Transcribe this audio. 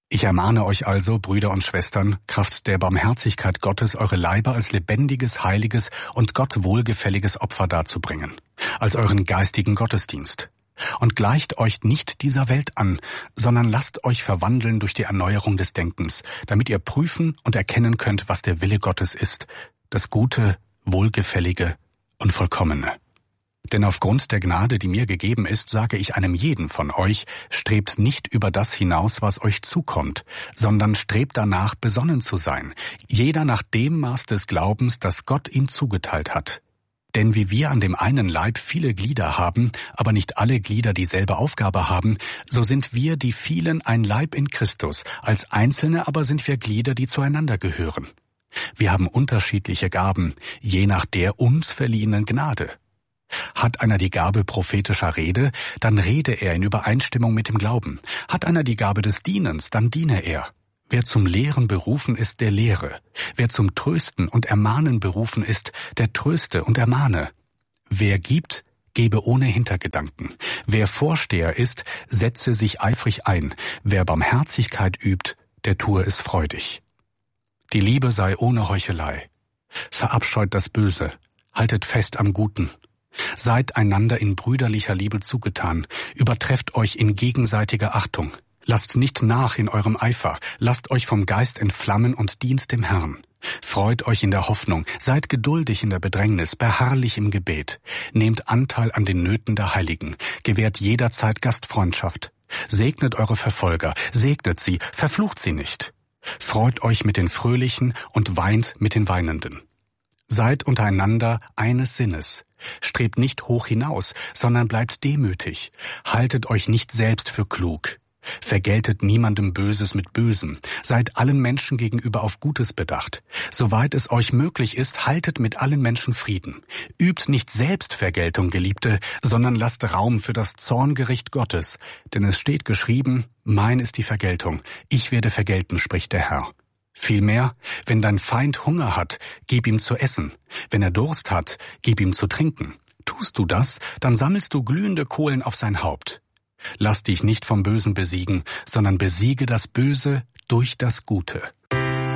Ich ermahne euch also, Brüder und Schwestern, kraft der Barmherzigkeit Gottes eure Leiber als lebendiges, heiliges und Gott wohlgefälliges Opfer darzubringen, als euren geistigen Gottesdienst. Und gleicht euch nicht dieser Welt an, sondern lasst euch verwandeln durch die Erneuerung des Denkens, damit ihr prüfen und erkennen könnt, was der Wille Gottes ist, das Gute, Wohlgefällige und Vollkommene. Denn aufgrund der Gnade, die mir gegeben ist, sage ich einem jeden von euch, strebt nicht über das hinaus, was euch zukommt, sondern strebt danach, besonnen zu sein, jeder nach dem Maß des Glaubens, das Gott ihm zugeteilt hat. Denn wie wir an dem einen Leib viele Glieder haben, aber nicht alle Glieder dieselbe Aufgabe haben, so sind wir, die vielen, ein Leib in Christus, als Einzelne aber sind wir Glieder, die zueinander gehören. Wir haben unterschiedliche Gaben, je nach der uns verliehenen Gnade. Hat einer die Gabe prophetischer Rede, dann rede er in Übereinstimmung mit dem Glauben. Hat einer die Gabe des Dienens, dann diene er. Wer zum Lehren berufen ist, der lehre. Wer zum Trösten und Ermahnen berufen ist, der tröste und ermahne. Wer gibt, gebe ohne Hintergedanken. Wer Vorsteher ist, setze sich eifrig ein. Wer Barmherzigkeit übt, der tue es freudig. Die Liebe sei ohne Heuchelei. Verabscheut das Böse, haltet fest am Guten. Seid einander in brüderlicher Liebe zugetan, übertrefft euch in gegenseitiger Achtung. Lasst nicht nach in eurem Eifer, lasst euch vom Geist entflammen und dient dem Herrn. Freut euch in der Hoffnung, seid geduldig in der Bedrängnis, beharrlich im Gebet. Nehmt Anteil an den Nöten der Heiligen, gewährt jederzeit Gastfreundschaft. Segnet eure Verfolger, segnet sie, verflucht sie nicht. Freut euch mit den Fröhlichen und weint mit den Weinenden. Seid untereinander eines Sinnes. Strebt nicht hoch hinaus, sondern bleibt demütig. Haltet euch nicht selbst für klug. Vergeltet niemandem Böses mit Bösem. Seid allen Menschen gegenüber auf Gutes bedacht. Soweit es euch möglich ist, haltet mit allen Menschen Frieden. Übt nicht selbst Vergeltung, Geliebte, sondern lasst Raum für das Zorngericht Gottes. Denn es steht geschrieben, mein ist die Vergeltung. Ich werde vergelten, spricht der Herr. Vielmehr, wenn dein Feind Hunger hat, gib ihm zu essen. Wenn er Durst hat, gib ihm zu trinken. Tust du das, dann sammelst du glühende Kohlen auf sein Haupt. Lass dich nicht vom Bösen besiegen, sondern besiege das Böse durch das Gute.